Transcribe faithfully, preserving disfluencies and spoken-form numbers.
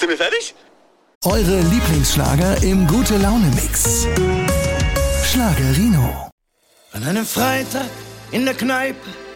Sind wir fertig? Eure Lieblingsschlager im Gute-Laune-Mix. Schlagerino. An einem Freitag in der Kneipe